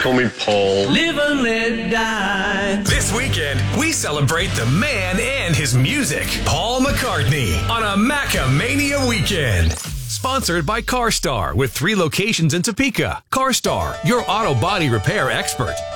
call me Paul. Live and let die. This weekend, we celebrate the man and his music. Paul McCartney on a Macamania weekend. Sponsored by CarStar with 3 locations in Topeka. CarStar, your auto body repair expert.